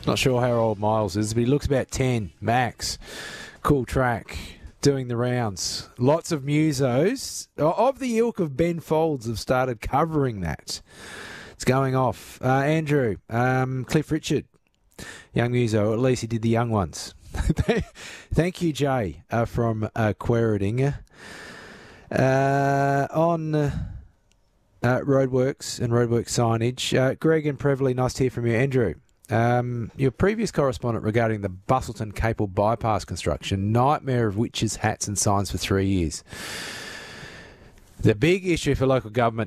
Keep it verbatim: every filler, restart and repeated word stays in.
Not sure how old Miles is, but he looks about ten, max. Cool track, doing the rounds. Lots of musos of the ilk of Ben Folds have started covering that. It's going off. Uh, Andrew, um, Cliff Richard, young muso, or at least he did the young ones. Thank you, Jay, uh, from uh, Quairadinga. Uh, on uh, roadworks and roadworks signage, uh, Greg and Preveley, nice to hear from you. Andrew, um, your previous correspondent regarding the Bustleton Capel bypass construction, nightmare of witches, hats and signs for three years. The big issue for local government